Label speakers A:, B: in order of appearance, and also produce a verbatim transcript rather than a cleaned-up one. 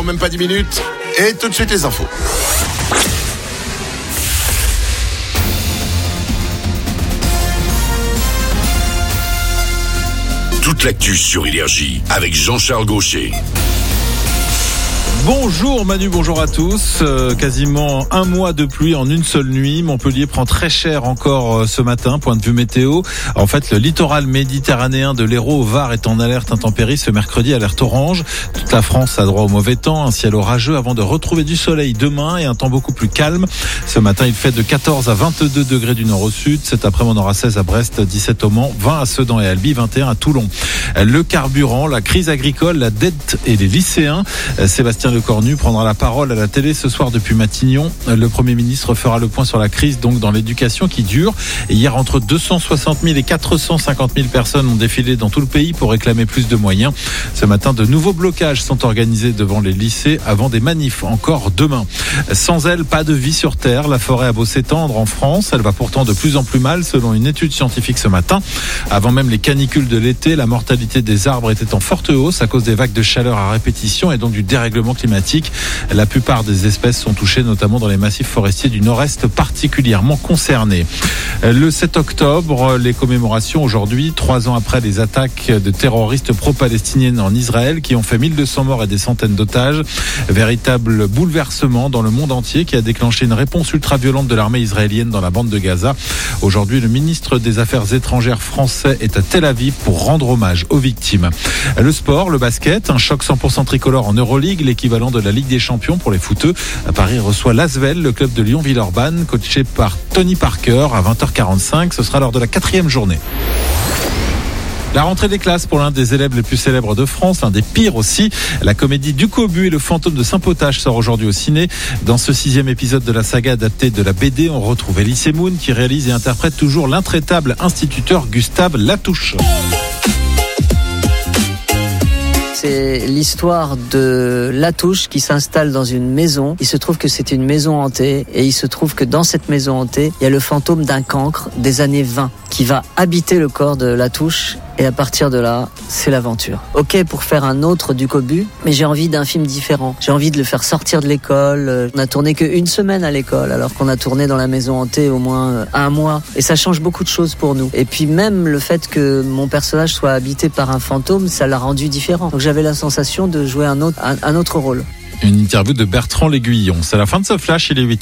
A: dans même pas dix minutes. Et tout de suite les infos.
B: Toute l'actu sur Énergie avec Jean-Charles Gaucher.
C: Bonjour Manu, bonjour à tous. Euh, quasiment un mois de pluie en une seule nuit. Montpellier prend très cher encore euh, ce matin, point de vue météo. En fait, le littoral méditerranéen de l'Hérault au Var est en alerte intempérie ce mercredi, alerte orange. Toute la France a droit au mauvais temps, un ciel orageux avant de retrouver du soleil demain et un temps beaucoup plus calme. Ce matin, il fait de quatorze à vingt-deux degrés du nord au sud. Cet après-midi, on aura seize à Brest, dix-sept au Mans, vingt à Sedan et Albi, vingt et un à Toulon. Le carburant, la crise agricole, la dette et les lycéens. Sébastien Lecornu prendra la parole à la télé ce soir depuis Matignon. Le Premier ministre fera le point sur la crise donc dans l'éducation qui dure. Et hier, entre deux cent soixante mille et quatre cent cinquante mille personnes ont défilé dans tout le pays pour réclamer plus de moyens. Ce matin, de nouveaux blocages sont organisés devant les lycées avant des manifs encore demain. Sans elle, pas de vie sur Terre. La forêt a beau s'étendre en France, elle va pourtant de plus en plus mal selon une étude scientifique ce matin. Avant même les canicules de l'été, la mortalité des arbres était en forte hausse à cause des vagues de chaleur à répétition et donc du dérèglement climatique. La plupart des espèces sont touchées, notamment dans les massifs forestiers du nord-est particulièrement concernés. Le sept octobre, les commémorations aujourd'hui, trois ans après les attaques de terroristes pro-palestiniennes en Israël qui ont fait mille deux cents morts et des centaines d'otages. Véritable bouleversement dans le monde entier qui a déclenché une réponse ultra-violente de l'armée israélienne dans la bande de Gaza. Aujourd'hui, le ministre des Affaires étrangères français est à Tel Aviv pour rendre hommage aux victimes. Le sport, le basket, un choc cent pour cent tricolore en Euroleague, l'équivalent de la Ligue des Champions pour les footeux. Paris reçoit l'Asvel, le club de Lyon-Villeurbanne, coaché par Tony Parker à vingt heures quarante-cinq. Ce sera lors de la quatrième journée. La rentrée des classes pour l'un des élèves les plus célèbres de France, l'un des pires aussi. La comédie Du Cobu et le fantôme de Saint-Potage sort aujourd'hui au ciné. Dans ce sixième épisode de la saga adaptée de la B D, on retrouve Elie Moon qui réalise et interprète toujours l'intraitable instituteur Gustave Latouche.
D: C'est l'histoire de Latouche qui s'installe dans une maison. Il se trouve que c'est une maison hantée et il se trouve que dans cette maison hantée, il y a le fantôme d'un cancre des années vingt qui va habiter le corps de Latouche et à partir de là, c'est l'aventure. Ok pour faire un autre Du Cobu, mais j'ai envie d'un film différent. J'ai envie de le faire sortir de l'école. On a tourné qu'une semaine à l'école alors qu'on a tourné dans la maison hantée au moins un mois et ça change beaucoup de choses pour nous. Et puis même le fait que mon personnage soit habité par un fantôme, ça l'a rendu différent. Donc j'avais la sensation de jouer un autre, un, un autre rôle.
C: Une interview de Bertrand L'Aiguillon. C'est la fin de ce flash, il est huit heures.